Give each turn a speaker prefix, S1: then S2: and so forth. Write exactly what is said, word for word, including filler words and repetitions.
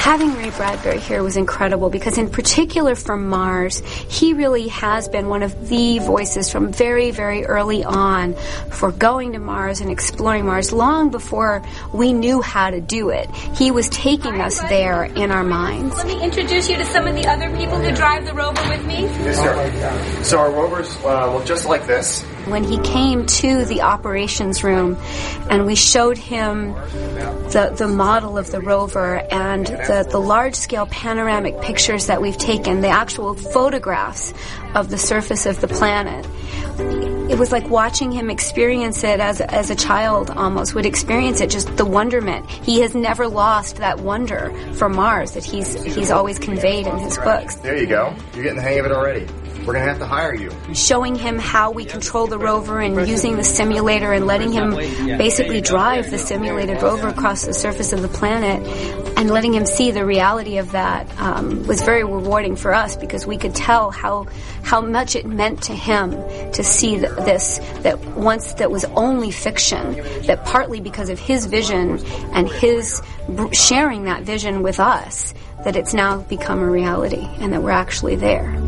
S1: Having Ray Bradbury here was incredible because in particular for Mars, he really has been one of the voices from very, very early on for going to Mars and exploring Mars long before we knew how to do it. He was taking us there in our minds.
S2: Let me introduce you to some of the other people who drive the rover with me.
S3: Yes, sir. So our rovers uh, look just like this.
S1: When he came to the operations room and we showed him the the model of the rover and the, the large-scale panoramic pictures that we've taken, the actual photographs of the surface of the planet, it was like watching him experience it as, as a child almost would experience it, just the wonderment. He has never lost that wonder for Mars that he's he's always conveyed in his books.
S3: There you go. You're getting the hang of it already. We're going to have to hire you.
S1: Showing him how we control the rover and using the simulator and letting him basically drive the simulated rover across the surface of the planet and letting him see the reality of that um, was very rewarding for us because we could tell how how much it meant to him to see th- this, that once that was only fiction, that partly because of his vision and his sharing that vision with us, that it's now become a reality and that we're actually there.